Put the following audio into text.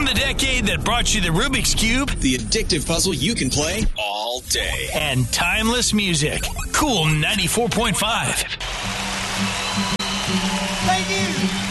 the decade that brought you the Rubik's Cube, the addictive puzzle you can play all day, and timeless music. Cool 94.5. Thank you.